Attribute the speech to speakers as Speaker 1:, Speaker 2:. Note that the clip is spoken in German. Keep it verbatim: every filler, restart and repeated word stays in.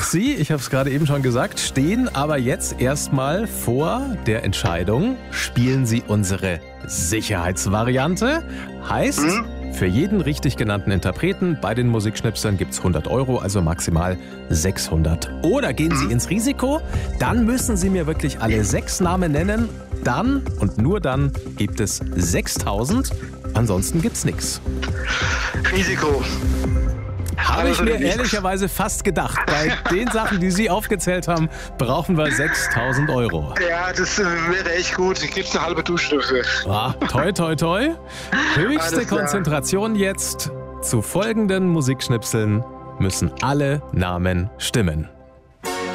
Speaker 1: Sie, ich habe es gerade eben schon gesagt, stehen aber jetzt erstmal vor der Entscheidung, spielen Sie unsere Sicherheitsvariante? Heißt, mhm. für jeden richtig genannten Interpreten bei den Musikschnipseln gibt es hundert Euro, also maximal sechshundert. Oder gehen Sie ins Risiko, dann müssen Sie mir wirklich alle sechs Namen nennen. Dann und nur dann gibt es sechstausend, ansonsten gibt's nichts.
Speaker 2: Risiko.
Speaker 1: Habe ich mir ehrlicherweise fast gedacht. Bei den Sachen, die Sie aufgezählt haben, brauchen wir sechstausend Euro.
Speaker 2: Ja, das wäre echt gut. Ich gebe eine halbe Dusche dafür.
Speaker 1: Ah, toi, toi, toi. Höchste Konzentration jetzt. Zu folgenden Musikschnipseln müssen alle Namen stimmen.